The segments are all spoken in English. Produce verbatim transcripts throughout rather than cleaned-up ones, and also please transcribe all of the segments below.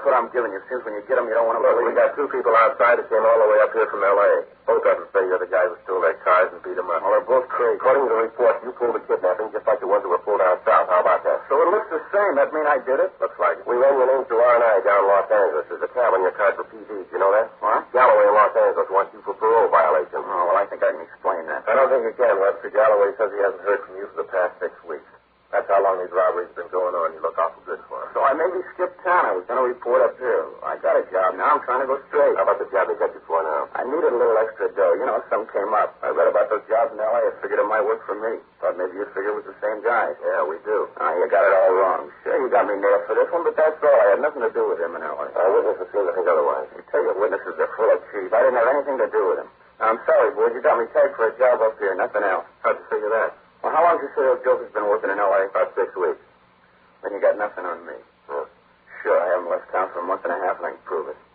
what I'm giving you. Seems when you get them, you don't want to Look, believe. we got two people outside that came all the way up here from L A. Both of them say you're the guy who stole their cars and beat them up. Well, they're both crazy. According to the report, you pulled the kidnapping just like the ones who were pulled down south. How about that? So it looks the same. That mean I did it? Looks like it. We ran your name through R and I down in Los Angeles. There's a tab on your card for P D. You know that? What? Galloway in Los Angeles wants you for parole violation. Oh, well, I think I can explain that. I don't think you can, Webster. Galloway says he hasn't heard from you for the past six weeks. That's how long these robberies have been going on. You look awful good for him. So I maybe skipped town. I was going to report up here. I got a job. Now I'm trying to go straight. How about the job they got you for now? I needed a little extra dough. You know, something came up. I read about those jobs in L A. I figured it might work for me. Thought maybe you figured it was the same guy. Yeah, we do. Ah, you got it all wrong. Sure, you got me nailed for this one, but that's all. I had nothing to do with him in L A. Our witnesses seem to think otherwise. I tell you, witnesses are full of cheese. I didn't have anything to do with him. Now, I'm sorry, boys. You got me tagged for a job up here. Nothing else. How'd you figure that? Well, how long did you say those jokers been working in L A? About six weeks. Then you got nothing on me. Yeah. Sure, I haven't left town for a month and a half, and I can prove it.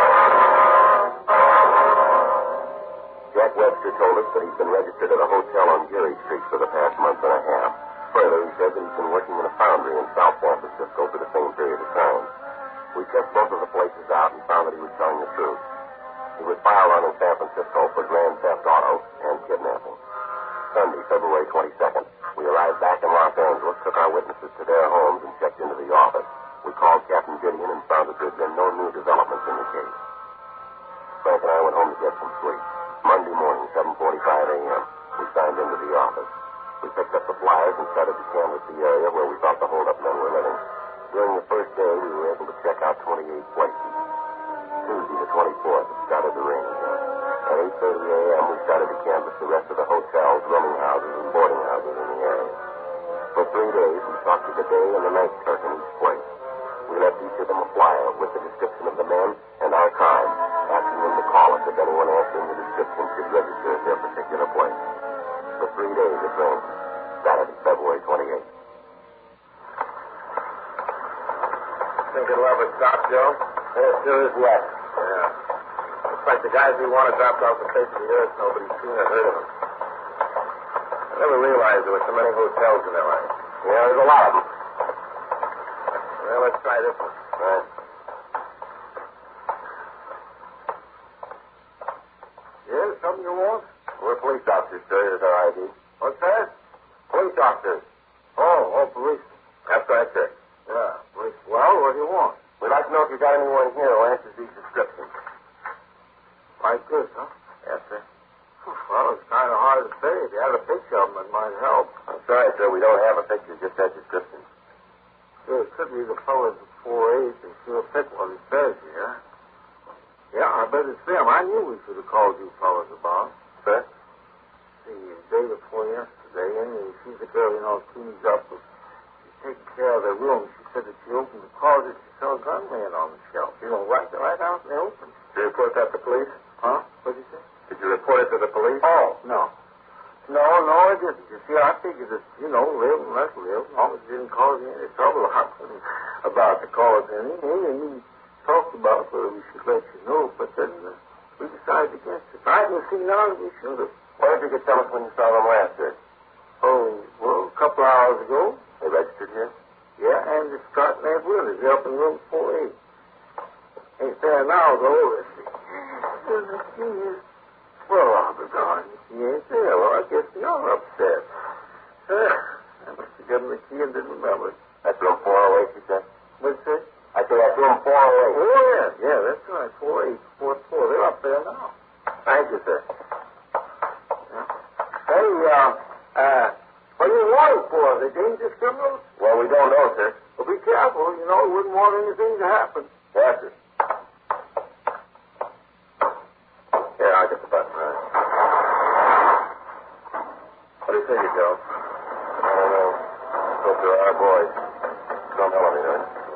Jack Webster told us that he's been registered at a hotel on Geary Street for the past month and a half. Further, he said that he's been working in a foundry in South San Francisco for the same period of time. We checked both of the places out and found that he was telling the truth. He was filed on in San Francisco for grand theft auto and kidnapping. Sunday, February twenty-second, we arrived back in Los Angeles, took our witnesses to their homes, and checked into the office. We called Captain Gideon and found that there had been no new developments in the case. Frank and I went home to get some sleep. Monday morning, seven forty-five a.m., we signed into the office. We picked up the flyers and started to canvass the area where we thought the hold-up men were living. During the first day, we were able to check out twenty-eight places. Tuesday, the twenty-fourth, it started to rain again. At eight thirty a.m., we started to canvass the rest of the hotels, rooming houses, and boarding houses in the area. For three days, we talked to the day and the night clerk in each place. We left each of them a flyer with the description of the men and our time, asking them to call us if anyone answering the description should register at their particular place. For three days, it rained. Saturday, February twenty-eighth. Think it'll ever stop, Joe? There sure is yet. Yeah. Looks like the guys we wanted dropped off the face of the earth. Nobody's seen or heard of them. I never realized there were so many hotels in L A. Yeah, there's a lot of them. Well, let's try this one. Right. Yeah, something you want? We're police officers, sir. Here's our I D. What's that? Police officers. Oh, oh, police. That's right, sir. Yeah, police. Well, what do you want? We'd like to know if you got anyone here who answers these descriptions. Like this, huh? Yes, sir. Well, it's kind of hard to say. If you had a picture of them, it might help. I'm sorry, sir. We don't have a picture, just that description. Yeah, it could be the fellas at four eight and sure pick what it says here. Yeah, I bet it's them. I knew we should have called you fellas about. Sir? See, the day before yesterday, and she's the girl, you know, cleans up. She's taking care of their room. She said that she opened the closet. She saw a gun laying on the shelf. You know, right, right out in the open. Did you report that to police? Huh? What'd you say? Did you report it to the police? Oh, no. No, no, I didn't. You see, I figured that, you know, live and let live. As long as it didn't cause you any trouble. I wasn't about to cause any. And we talked about whether we should let you know, but then uh, we decided against it. I didn't see none. We should have. Why did you get tell us when you saw them last, sir? Oh, well, a couple hours ago. They registered here? Yeah, and it's starting that window. They're up in room four eight. Ain't there now, though. Let's see. Well, I'll be darned. He ain't there. Well, I guess you're upset. Uh, I must have given the key and didn't remember it. That's room four oh eight, you said? What's that? I said that's room four oh eight. Oh, yeah. Yeah, that's right. four eight, four four. They're up there now. Thank you, sir. Yeah. Hey, uh, uh, what are you wanting for? Are they dangerous criminals? Well, we don't know, sir. Well, be careful. You know, we wouldn't want anything to happen. Yes, sir. Here, I'll get the button. All right. What do you think, Joe? I don't know. Hope they're our boys. Don't tell them